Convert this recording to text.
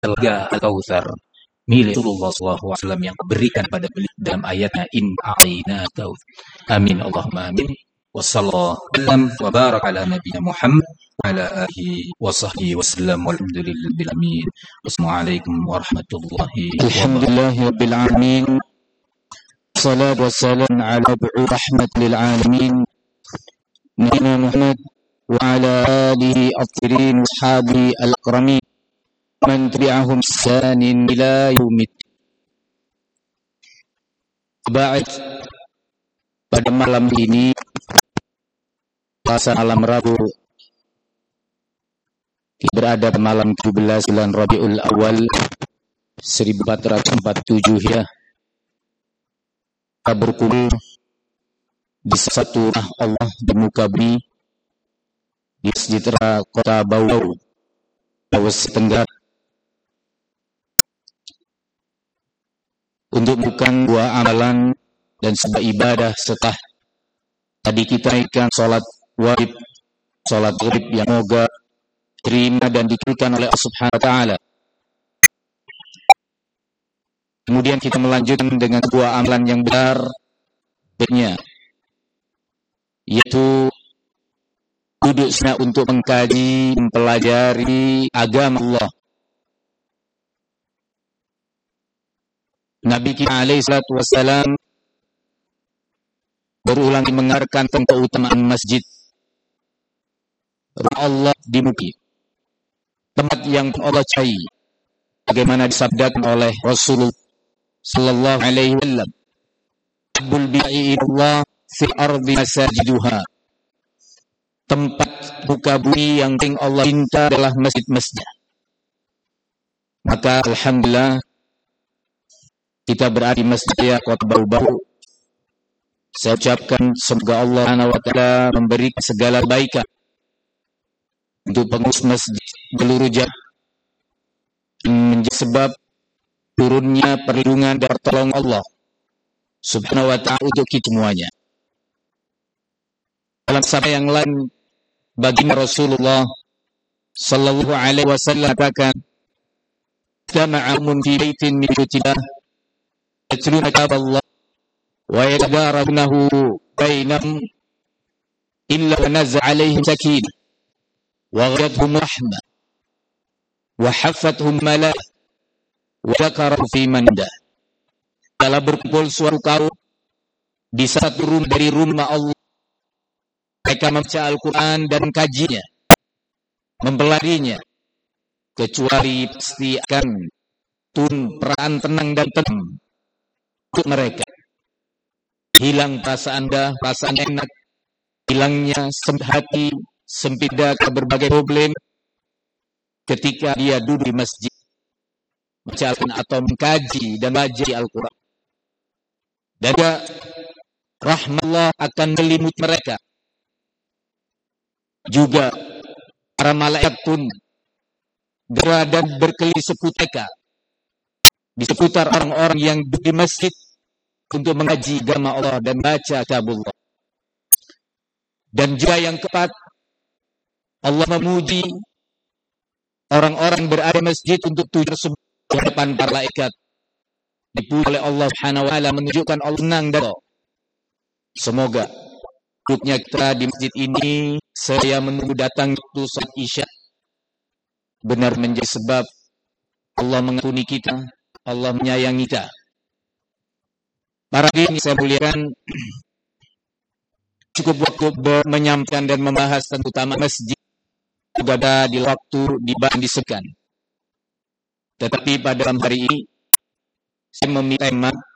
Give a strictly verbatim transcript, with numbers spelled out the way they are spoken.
telaga Al-Kautsar milik Rasulullah shallallahu alaihi wasallam yang berikan pada beliau dalam ayatnya in a'ina taut. Amin Allahumma amin. Wassallallahu wa baraka ala nabiyina Muhammad wa ala alihi wa sahbihi wasallam walhamdulillahi rabbil alamin. Wassalamualaikum warahmatullahi wabarakatuh. Alhamdulillahi rabbil alamin. Salatu wassalam ala bu'u rahmat lil alamin. Nabi Muhammad wa ala alihi at-tahirin wa ashabihi al-akramin. Man tabi'ahum ihsanin ila yaumid. Ba'd, pada malam ini puasa malam Rabu berada pada malam tujuh belas bulan Rabiul Awal seribu empat ratus empat puluh tujuh ya. Kita berkumpul di satu rumah Allah di muka bumi di Masjid Kota Bau, Sulawesi Tenggara, untuk bukan dua amalan dan sebuah ibadah setelah tadi kita ikan sholat wajib, sholat maghrib yang moga terima dan dikabulkan oleh Allah Subhanahu wa taala. Kemudian kita melanjutkan dengan dua amalan yang benar berikutnya, yaitu duduk sana untuk mengkaji, mempelajari agama Allah. Nabi kita alaihi salatu wassalam berulang mendengarkan tentang keutamaan masjid rumah Allah di muka, tempat yang Allah cintai, bagaimana disabdakan oleh Rasulullah sallallahu alaihi wasallam, "Abul bi'i Allah fil ardi masajiduha." Tempat muka bumi yang paling Allah cinta adalah masjid-masjid. Maka alhamdulillah kita berada di Masjid Kota Bau-Bau. Saya ucapkan semoga Allah Subhanahu wa taala memberi segala kebaikan untuk pengurus masjid seluruh jemaah, menjadi sebab turunnya perlindungan dan pertolongan Allah Subhanahu wa taala untuk kita semuanya. Dalam sabda yang lain, baginda Rasulullah sallallahu alaihi wasallam katakan, "Jama'amun fi baitin min buyutillah yatluna kitab Allah wa yatadarasunahu bainahum illa nazala alaihim sakinah wa ghashiyatuhum rahmah wa haffathum malaikah wa dzakarahu fi man indah." Telah berkumpul suatu kaum di satu rumah dari rumah Allah, mereka membaca Al-Quran dan kajinya, mempelajarinya, kecuali pasti akan turun perasaan tenang dan tenang untuk mereka. Hilang perasaan dah, perasaan enak, hilangnya sempit hati, sempit dada, berbagai problem ketika dia duduk di masjid, baca Al-Quran atau mengkaji dan baca Al-Quran. Dan juga rahmat Allah akan melimuti mereka. Juga para malaikat pun berada berkeliling seputar di seputar orang-orang yang duduk di masjid untuk mengaji agama Allah dan baca kitabullah. Dan juga yang keempat, Allah memuji orang-orang berada di masjid untuk tujuan tersebut di hadapan para malaikat. Dipuji oleh Allah Subhanahu wa taala, menunjukkan Allah senang dan Allah. Semoga duduknya kita di masjid ini, saya menunggu datang waktu salat Isya, benar menjadi sebab Allah mengampuni kita, Allah menyayangi kita. Para hadirin saya muliakan, cukup waktu menyampaikan dan membahas tentang utama masjid juga ada di waktu di bahan disebutkan. Tetapi pada malam hari ini saya meminta tema